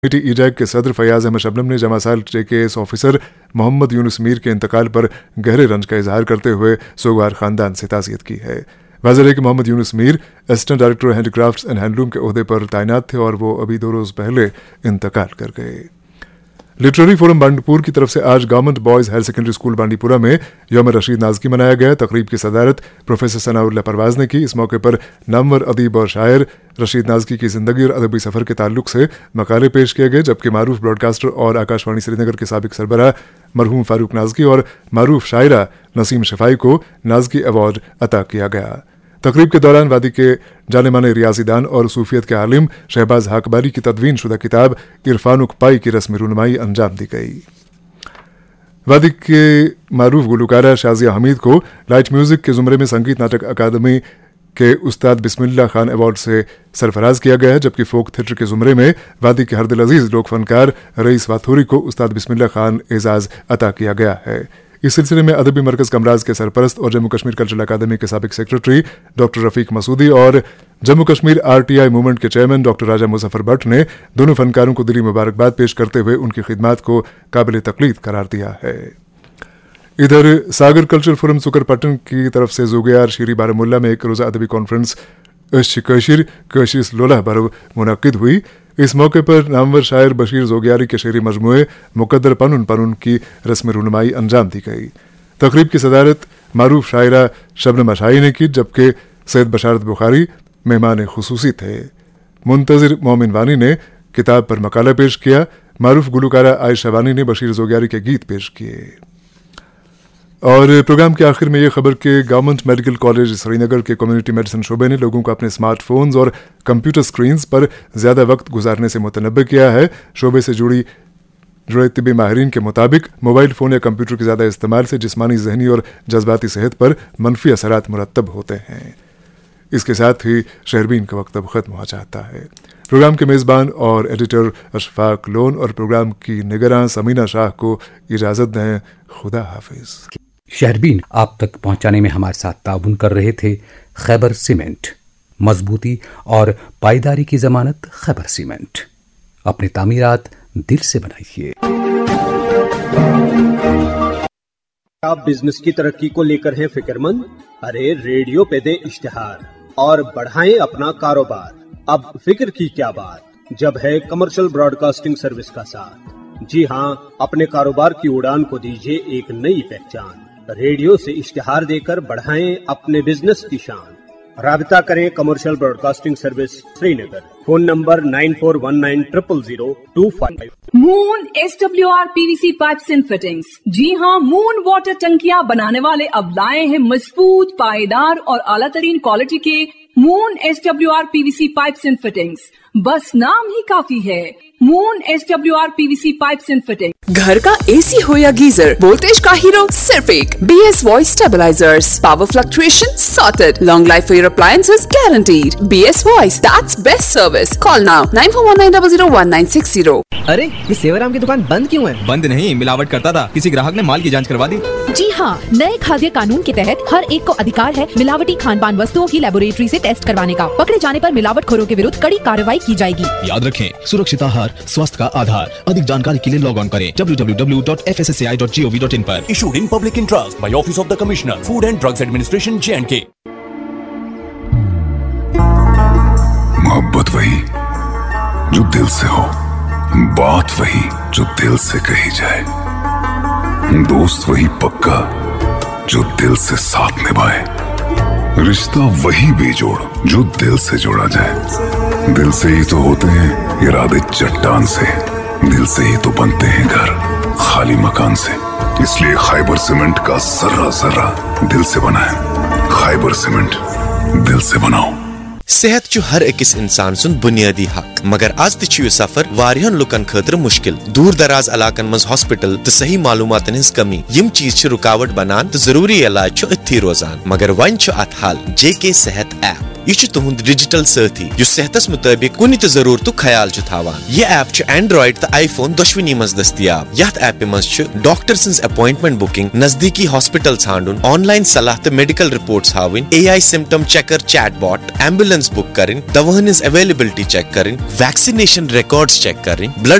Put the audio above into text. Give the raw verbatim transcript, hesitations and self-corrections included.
ई Jack के सदर फयाज अहमद शबनम ने जमासाल जे के एस ऑफिसर मोहम्मद यूनुस मीर के इंतकाल पर गहरे रंज का इजहार करते हुए सोगवार खानदान से ताज़ियत की है। वाज़ेह है कि Mohammad Yunus Mir assistant director handicrafts and handloom के ओहदे पर तैनात थे और वो अभी दो रोज़ पहले इंतकाल कर गए। लिटरेरी फोरम बांडीपुर की तरफ से आज government boys higher secondary school Bandipora में यौम रशीद नाज़गी मनाया गया। तकरीब की सदारत प्रोफेसर सनाउल्लाह परवाज ने की। इस मौके पर नामवर अदीब और शायर रशीद नाज़गी की ज़िंदगी और अदबी सफ़र के ताल्लुक से मकाले पेश किए गए, जबकि मारूफ ब्रॉडकास्टर और आकाशवाणी श्रीनगर के साबिक सरबराह मरहूम फारूक नाज़गी और मारूफ शायरा नसीम शफाई को नाज़गी अवार्ड अता किया गया। तकरीब के दौरान वादी के जाने माने रियाजीदान और सूफियत के आलिम शहबाज हाकबारी की तदवीन शुदा किताब इरफानुक पाई की रस्मी रुनमाई अंजाम दी गई। वादी के मारूफ गुलकारा शाजिया हमीद को लाइट म्यूजिक के जुमरे में संगीत नाटक अकादमी के उस्ताद बिस्मिल्लाह खान अवार्ड से सरफराज किया गया है, जबकि फोक थिएटर के जुमरे में वादी के हरदिल अजीज लोक फनकार रईस वाथूरी को उस्ताद बिस्मिल्लाह खान एजाज अता किया गया है। इस सिलसिले में अदबी मरकज कमराज के सरपरस्त और जम्मू कश्मीर कल्चरल अकादमी के साबिक सेक्रेटरी डॉक्टर रफीक मसूदी और जम्मू कश्मीर आरटीआई मूवमेंट के चेयरमैन डॉक्टर राजा मुजफ्फर भट्ट ने दोनों फनकारों को दिली मुबारकबाद पेश करते हुए उनकी खिदमात को काबिल तकलीद करार दिया है। इधर सागर कल्चरल फोरम सुकरपट्टन की तरफ से जोगियार शीरी बारामुल्ला में एक रोज़ा अदबी कॉन्फ्रेंस कशिर कशिस लोला बरव मुनक्किद हुई। इस मौके पर नामवर शायर बशीर जोगियारी के शेरी मजमूए मुकद्दर पनुन पनुन की रस्म रुनमाई अंजाम दी गई। तकरीब की सदारत मारूफ शायरा शबनम अशाई ने की, जबकि सैयद बशारत बुखारी मेहमान खुसूसी थे। मुंतजिर मोमिन वानी ने किताब पर मकाला पेश किया। मारूफ गुलकारा आयशा वानी ने बशीर जोगियारी के गीत पेश किए। और प्रोग्राम के आखिर में ये खबर कि गवर्नमेंट मेडिकल कॉलेज श्रीनगर के कम्युनिटी मेडिसिन शोबे ने लोगों को अपने स्मार्टफोन्स और कंप्यूटर स्क्रीन्स पर ज़्यादा वक्त गुजारने से मुतनब्बे किया है। शोबे से जुड़ी जुड़े तिब्बी माहिरीन के मुताबिक मोबाइल फ़ोन या कंप्यूटर के ज़्यादा इस्तेमाल से जिस्मानी, जहनी और जज्बाती सेहत पर मनफी असरात मुरतब होते हैं। इसके साथ ही शहरबीन का वक्त अब ख़त्म हो जाता है। प्रोग्राम के मेज़बान और एडिटर अशफाक लोन और प्रोग्राम की निगरान समीना शाह को इजाज़त दें। खुदा हाफिज़। शहरबीन आप तक पहुंचाने में हमारे साथ ताउन कर रहे थे खैबर सीमेंट। मजबूती और पायदारी की जमानत खैबर सीमेंट। अपनी तामीरात दिल से बनाइए। आप बिजनेस की तरक्की को लेकर हैं फिक्रमंद? अरे रेडियो पे दे इश्तिहार और बढ़ाएं अपना कारोबार। अब फिक्र की क्या बात, जब है कमर्शियल ब्रॉडकास्टिंग सर्विस का साथ। जी हां, अपने कारोबार की उड़ान को दीजिए एक नई पहचान। रेडियो से इश्तिहार देकर बढ़ाएं अपने बिजनेस की शान। राबिता करें commercial broadcasting service Srinagar. Phone number nine four one nine triple zero to five. Moon S W R PVC pipes and fittings. जी हाँ, मून वाटर टंकियां बनाने वाले अब लाए हैं मजबूत, पायदार और आला तरीन क्वालिटी के moon S W R PVC pipes and fittings. बस नाम ही काफी है, moon S W R PVC pipes and fitting. घर का एसी हो या गीजर, वोल्टेज का हीरो सिर्फ एक BS voice stabilisers. Power fluctuation sorted, long life for your appliances guaranteed. BS voice, that's best service. Call now nine four one nine double zero one nine six zero. अरे ये सेवाराम की दुकान बंद क्यों है? बंद नहीं, मिलावट करता था, किसी ग्राहक ने माल की जांच करवा दी। जी हाँ, नए खाद्य कानून के तहत हर एक को अधिकार है मिलावटी खान पान वस्तुओं की लेबोरेटरी से टेस्ट करवाने का। पकड़े जाने पर मिलावटखोरों के विरुद्ध कड़ी कार्रवाई की जाएगी। याद रखें, सुरक्षित आहार स्वास्थ्य का आधार। अधिक जानकारी के लिए लॉग ऑन करें W W W dot F S S A I dot G O V dot in पर। Issued in public interest by Office of the Commissioner, Food and Drugs Administration, J and K। मोहब्बत वही जो दिल से हो, बात वही जो दिल से कही जाए, दोस्त वही पक्का जो दिल से साथ निभाए, रिश्ता वही बेजोड़ जो दिल से जोड़ा जाए। दिल से ही तो होते हैं इरादे चट्टान से, दिल से ही तो बनते हैं घर खाली मकान से। इसलिए खैबर सीमेंट का जर्रा जर्रा दिल से बना है। खैबर सीमेंट, दिल से बनाओ। सेहत चु हर अकिस इंसान सुन बुनियादी हक, मगर आज तु सफर वारियन लुकन खतर मुश्किल। दूर दराज इलाकन मज हॉस्पिटल तो सही मालूमातन हिंस कमी, यम चीज छु रुकावट बनान तो जरूरी इलाज छु अथी रोजान। मगर वन छु अत हल, जेके सेहत ऐप। یہ تہد ڈیجیٹل ساتھی اس صحتس مطابق کن تہ ضرورت خیال تھاوان. یہ ایپ اینڈرائڈ تو آئی فون دشونی مز دستیاب. یتھ ایپہ مز ڈاکٹر سنز اپوائنٹمنٹ بکنگ، نزدیکی ہاسپٹل ژھانڈن، آن لائن صلاح تو میڈیکل رپورٹس ہاؤن، اے آئی سمٹم چیکر چیٹ باٹ، ایمبولینس بک کریں، دواہن ہز اویلیبلٹی چیک کریں، ویکسینیشن ریکارڈز چیک کریں، بلڈ